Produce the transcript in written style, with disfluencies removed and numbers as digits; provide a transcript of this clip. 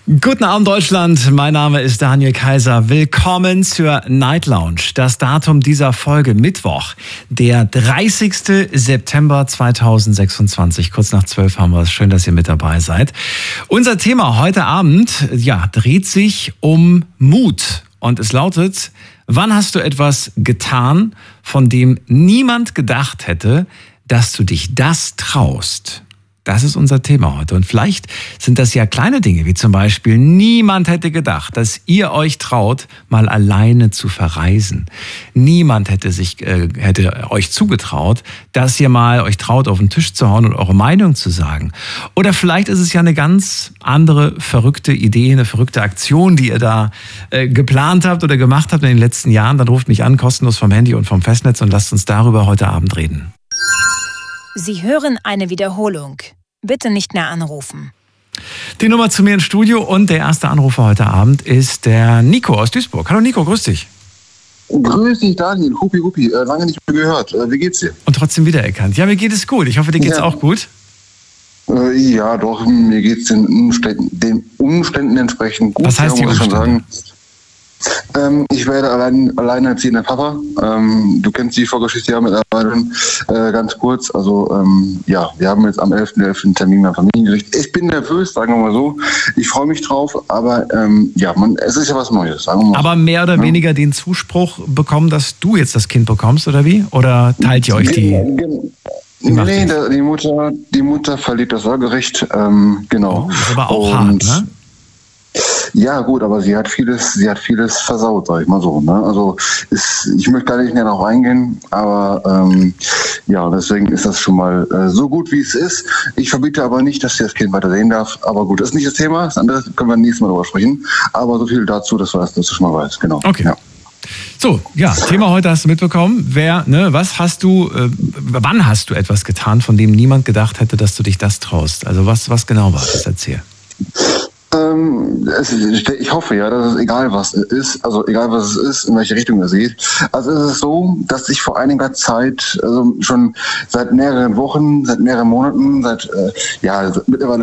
Guten Abend Deutschland, mein Name ist Daniel Kaiser. Willkommen zur Night Lounge. Das Datum dieser Folge Mittwoch, der 30. September 2026. Kurz nach 12 haben wir es. Schön, dass ihr mit dabei seid. Unser Thema heute Abend, dreht sich um Mut. Und es lautet: Wann hast du etwas getan, von dem niemand gedacht hätte, dass du dich das traust? Das ist unser Thema heute. Und vielleicht sind das ja kleine Dinge, wie zum Beispiel: Niemand hätte gedacht, dass ihr euch traut, mal alleine zu verreisen. Niemand hätte euch zugetraut, dass ihr mal euch traut, auf den Tisch zu hauen und eure Meinung zu sagen. Oder vielleicht ist es ja eine ganz andere verrückte Idee, eine verrückte Aktion, die ihr da geplant habt oder gemacht habt in den letzten Jahren. Dann ruft mich an, kostenlos vom Handy und vom Festnetz, und lasst uns darüber heute Abend reden. Sie hören eine Wiederholung. Bitte nicht mehr anrufen. Die Nummer zu mir ins Studio, und der erste Anrufer heute Abend ist der Nico aus Duisburg. Hallo Nico, grüß dich. Grüß dich Daniel, Hupi, lange nicht mehr gehört. Wie geht's dir? Und trotzdem wiedererkannt. Ja, mir geht es gut. Ich hoffe, dir geht's auch gut. Ja, doch, mir geht's den Umständen entsprechend gut. Was heißt die Umstände? Muss ich schon sagen. Ich werde alleinerziehender Papa. Du kennst die Vorgeschichte ja mittlerweile ganz kurz. Also wir haben jetzt am 11.11. einen Termin beim Familiengericht. Ich bin nervös, sagen wir mal so. Ich freue mich drauf, aber es ist ja was Neues, sagen wir mal. Aber mehr oder weniger den Zuspruch bekommen, dass du jetzt das Kind bekommst, oder wie? Oder teilt ihr euch die... Nee, die Mutter verliert das Sorgerecht. Genau. Oh, ist aber auch hart, ne? Ja gut, aber sie hat vieles versaut, sag ich mal so. Ne? Also ich möchte gar nicht mehr darauf eingehen, aber deswegen ist das schon mal so gut, wie es ist. Ich verbiete aber nicht, dass sie das Kind weiter sehen darf. Aber gut, das ist nicht das Thema. Das andere können wir nächstes Mal darüber sprechen. Aber so viel dazu, dass du schon mal weißt. Genau. Okay. Ja. So, Thema heute hast du mitbekommen. Wann hast du etwas getan, von dem niemand gedacht hätte, dass du dich das traust? Also was genau war das? Erzähl. Ich hoffe ja, dass es egal was es ist, in welche Richtung es geht. Also es ist so, dass ich vor einiger Zeit, also schon seit mehreren Wochen, seit mehreren Monaten, mittlerweile